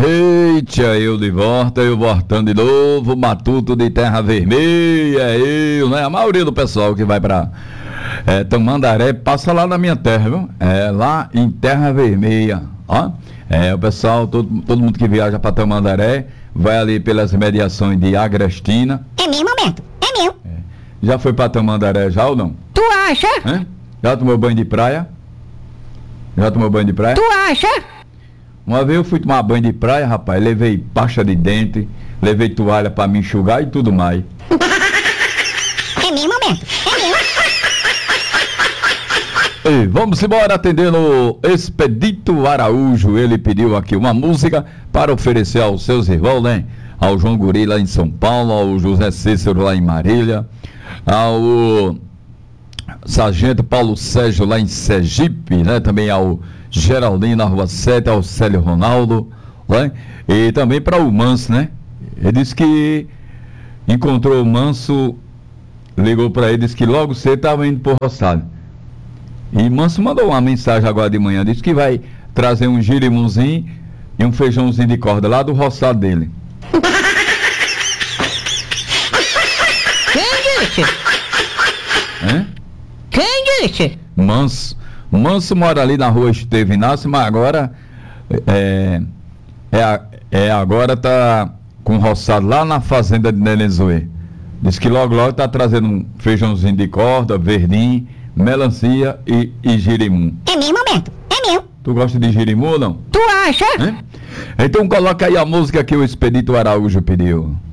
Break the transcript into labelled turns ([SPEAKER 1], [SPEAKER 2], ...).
[SPEAKER 1] Eita, eu de volta, eu voltando de novo, Matuto de Terra Vermelha, eu, né? A maioria do pessoal que vai pra Tamandaré passa lá na minha terra, viu? Lá em Terra Vermelha, ó. O pessoal, todo mundo que viaja pra Tamandaré vai ali pelas mediações de Agrestina.
[SPEAKER 2] É mesmo, Alberto? É meu.
[SPEAKER 1] Já foi pra Tamandaré já ou não?
[SPEAKER 2] Tu acha?
[SPEAKER 1] Já tomou banho de praia? Já tomou banho de praia?
[SPEAKER 2] Tu acha?
[SPEAKER 1] Uma vez eu fui tomar banho de praia, rapaz, levei pasta de dente, levei toalha pra me enxugar e tudo mais.
[SPEAKER 2] É mesmo, Alberto? É mesmo.
[SPEAKER 1] E vamos embora atendendo o Expedito Araújo. Ele pediu aqui uma música para oferecer aos seus irmãos, né? Ao João Guri lá em São Paulo, ao José Cícero lá em Marília, ao Sargento Paulo Sérgio lá em Sergipe, né? Também ao Geraldinho na Rua 7, ao Célio Ronaldo, né? E também para o Manso, né? Ele disse que encontrou o Manso, ligou para ele, disse que logo cedo estava indo por roçado. E Manso mandou uma mensagem agora de manhã, disse que vai trazer um girimunzinho e um feijãozinho de corda lá do roçado dele.
[SPEAKER 2] Quem disse? Quem disse?
[SPEAKER 1] Manso mora ali na Rua Esteve Inácio, mas agora agora tá com roçado lá na fazenda de Nelenzoe. Diz que logo tá trazendo um feijãozinho de corda, verdinho, melancia e girimum.
[SPEAKER 2] É mesmo, Alberto? É meu.
[SPEAKER 1] Tu gosta de girimum ou não?
[SPEAKER 2] Tu acha?
[SPEAKER 1] Então coloca aí a música que o Expedito Araújo pediu.